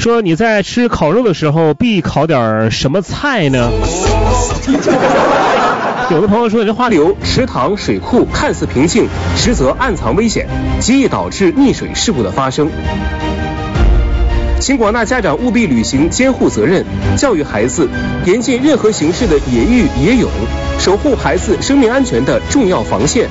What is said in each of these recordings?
说你在吃烤肉的时候必烤点什么菜呢？有的朋友说你这话流池塘水库看似平静，实则暗藏危险，极易导致溺水事故的发生。请广大家长务必履行监护责任，教育孩子严禁任何形式的野浴野泳，守护孩子生命安全的重要防线。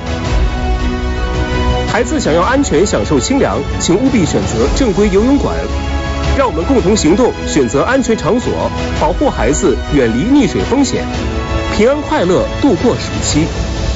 孩子想要安全享受清凉，请务必选择正规游泳馆。让我们共同行动，选择安全场所，保护孩子远离溺水风险，平安快乐度过暑期。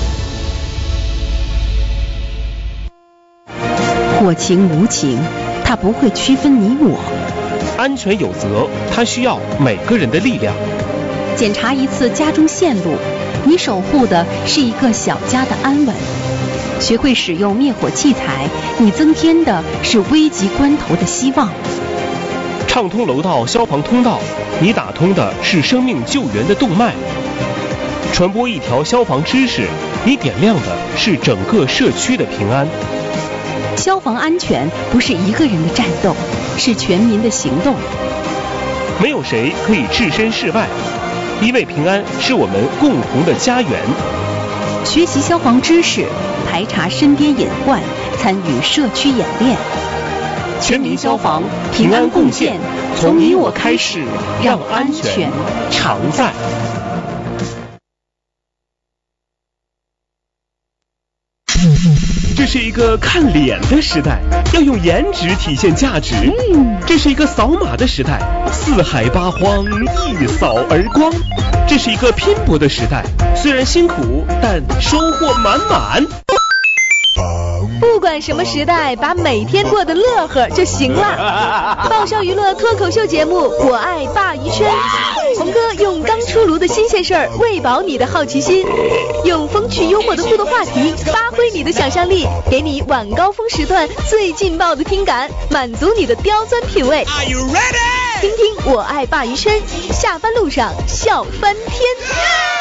火情无情，它不会区分你我。 安全有责，它需要每个人的力量。 检查一次家中线路，你守护的是一个小家的安稳。学会使用灭火器材，你增添的是危急关头的希望。 畅通楼道消防通道，你打通的是生命救援的动脉。传播一条消防知识，你点亮的是整个社区的平安。 消防安全不是一个人的战斗，是全民的行动。 没有谁可以置身事外，因为平安是我们共同的家园。 学习消防知识，排查身边隐患，参与社区演练。 全民消防，平安贡献，从你我开始，让安全常在。这是一个看脸的时代，要用颜值体现价值。这是一个扫码的时代，四海八荒一扫而光。这是一个拼搏的时代，虽然辛苦，但收获满满。 不管什么时代，把每天过得乐呵就行了。爆笑娱乐脱口秀节目《我爱鲅鱼圈》，红哥用刚出炉的新鲜事儿喂饱你的好奇心，用风趣幽默的互动话题发挥你的想象力，给你晚高峰时段最劲爆的听感，满足你的刁钻品味。听听《我爱鲅鱼圈》，下班路上笑翻天。